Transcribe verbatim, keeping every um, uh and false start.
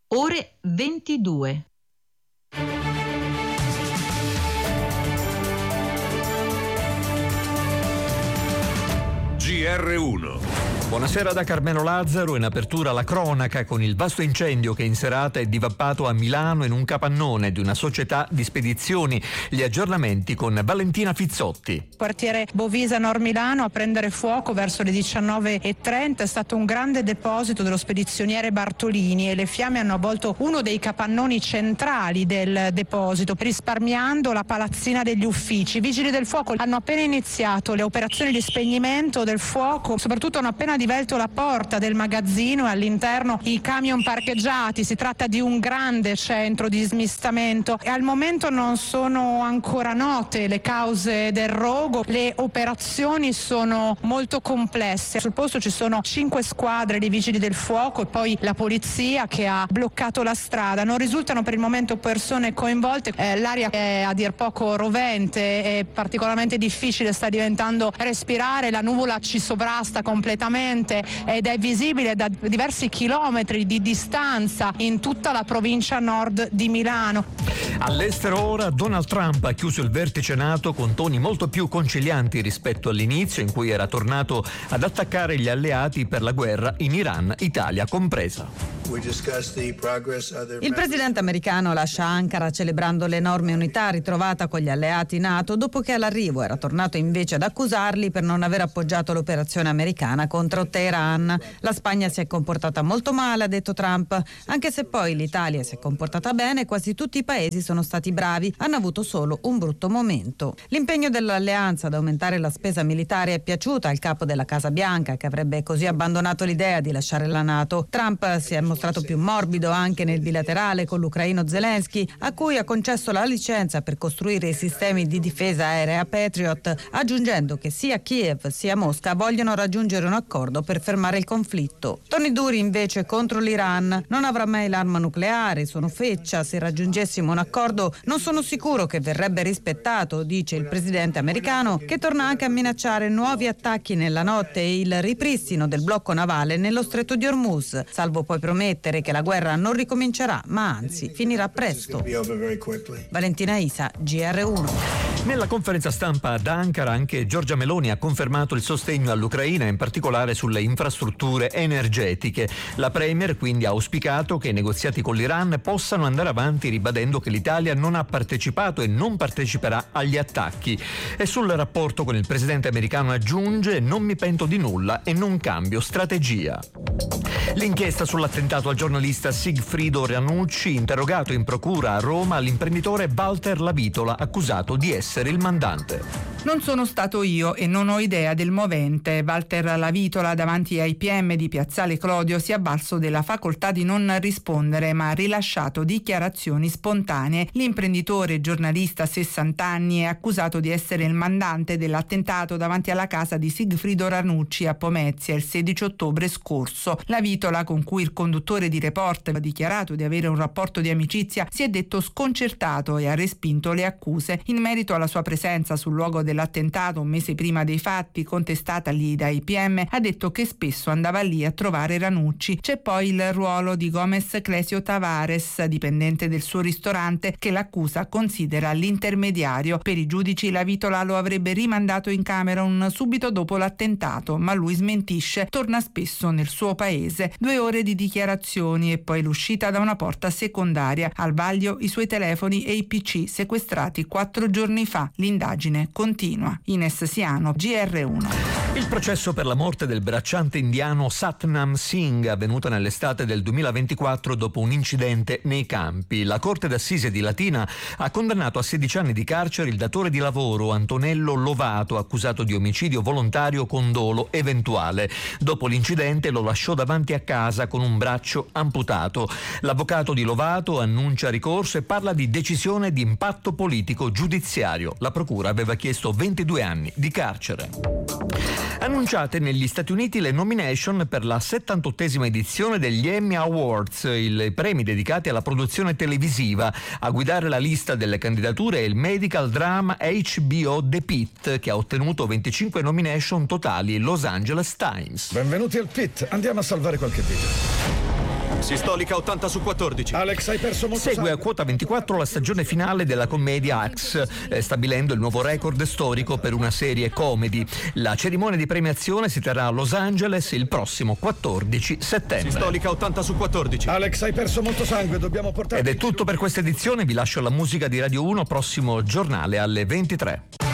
ore ventidue. G R uno. Buonasera da Carmelo Lazzaro. In apertura la cronaca con il vasto incendio che in serata è divampato a Milano in un capannone di una società di spedizioni. Gli aggiornamenti con Valentina Fizzotti. Quartiere Bovisa Nord Milano, a prendere fuoco verso le diciannove e trenta è stato un grande deposito dello spedizioniere Bartolini e le fiamme hanno avvolto uno dei capannoni centrali del deposito, risparmiando la palazzina degli uffici. I vigili del fuoco hanno appena iniziato le operazioni di spegnimento del fuoco, soprattutto hanno appena divelto la porta del magazzino e all'interno i camion parcheggiati. Si tratta di un grande centro di smistamento e al momento non sono ancora note le cause del rogo. Le operazioni sono molto complesse. Sul posto ci sono cinque squadre di vigili del fuoco e poi la polizia che ha bloccato la strada. Non risultano per il momento persone coinvolte. Eh, l'aria è a dir poco rovente, è particolarmente difficile, sta diventando respirare, la nuvola ci sovrasta completamente ed è visibile da diversi chilometri di distanza in tutta la provincia nord di Milano. All'estero ora Donald Trump ha chiuso il vertice NATO con toni molto più concilianti rispetto all'inizio, in cui era tornato ad attaccare gli alleati per la guerra in Iran, Italia compresa. Il presidente americano lascia Ankara celebrando l'enorme unità ritrovata con gli alleati NATO dopo che all'arrivo era tornato invece ad accusarli per non aver appoggiato l'operazione americana contro Teheran. La Spagna si è comportata molto male, ha detto Trump, anche se poi l'Italia si è comportata bene, quasi tutti i paesi sono stati bravi, hanno avuto solo un brutto momento. L'impegno dell'alleanza ad aumentare la spesa militare è piaciuta al capo della Casa Bianca, che avrebbe così abbandonato l'idea di lasciare la NATO. Trump si è mostrato più morbido anche nel bilaterale con l'ucraino Zelensky, a cui ha concesso la licenza per costruire i sistemi di difesa aerea Patriot, aggiungendo che sia Kiev sia Mosca vogliono raggiungere un accordo per fermare il conflitto. Toni duri invece contro l'Iran. Non avrà mai l'arma nucleare, sono feccia, se raggiungessimo un accordo non sono sicuro che verrebbe rispettato, dice il presidente americano, che torna anche a minacciare nuovi attacchi nella notte e il ripristino del blocco navale nello stretto di Hormuz, salvo poi promettere che la guerra non ricomincerà, ma anzi finirà presto. Valentina Isa, G R uno. Nella conferenza stampa ad Ankara anche Giorgia Meloni ha confermato il sostegno all'Ucraina, in particolare sulle infrastrutture energetiche. La premier quindi ha auspicato che i negoziati con l'Iran possano andare avanti, ribadendo che l'Italia non ha partecipato e non parteciperà agli attacchi. E sul rapporto con il presidente americano aggiunge: non mi pento di nulla e non cambio strategia. L'inchiesta sull'attentato al giornalista Sigfrido Ranucci, interrogato in procura a Roma, l'imprenditore Walter Lavitola, accusato di essere il mandante. Non sono stato io e non ho idea del movente. Walter Lavitola, davanti ai P M di Piazzale Clodio, si è avvalso della facoltà di non rispondere, ma ha rilasciato dichiarazioni spontanee. L'imprenditore giornalista, sessanta anni, è accusato di essere il mandante dell'attentato davanti alla casa di Sigfrido Ranucci a Pomezia il sedici ottobre scorso. Lavitola, con cui il conduttore di Report ha dichiarato di avere un rapporto di amicizia, si è detto sconcertato e ha respinto le accuse. In merito alla sua presenza sul luogo dell'attentato un mese prima dei fatti, contestatagli dai P M, ha detto che spesso andava lì a trovare Ranucci. C'è poi il ruolo di Gomez Clesio Tavares, dipendente del suo ristorante, che l'accusa considera l'intermediario. Per i giudici Lavitola lo avrebbe rimandato in Camerun subito dopo l'attentato, ma lui smentisce, torna spesso nel suo paese. Due ore di dichiarazioni e poi l'uscita da una porta secondaria. Al vaglio i suoi telefoni e i P C sequestrati quattro giorni fa. L'indagine continua. Ines Siano, G R uno. Il processo per la morte del bracciante indiano Satnam Singh, avvenuta nell'estate del duemilaventiquattro dopo un incidente nei campi. La Corte d'Assise di Latina ha condannato a sedici anni di carcere il datore di lavoro Antonello Lovato, accusato di omicidio volontario con dolo eventuale. Dopo l'incidente lo lasciò davanti a casa con un braccio amputato. L'avvocato di Lovato annuncia ricorso e parla di decisione di impatto politico giudiziario. La procura aveva chiesto ventidue anni di carcere. Annunciate negli Stati Uniti le nomination per la settantottesima edizione degli Emmy Awards, i premi dedicati alla produzione televisiva. A guidare la lista delle candidature è il medical drama H B O The Pitt, che ha ottenuto venticinque nomination totali. Los Angeles Times. Benvenuti al Pit, andiamo a salvare qualche vita. Sistolica ottanta su quattordici. Alex, hai perso molto Segue sangue. a quota ventiquattro la stagione finale della commedia Axe, eh, stabilendo il nuovo record storico per una serie comedy. La cerimonia di premiazione si terrà a Los Angeles il prossimo quattordici settembre. Sistolica ottanta su quattordici. Alex, hai perso molto sangue, dobbiamo portare. Ed è tutto per questa edizione, vi lascio la musica di Radio uno, prossimo giornale alle ventitré.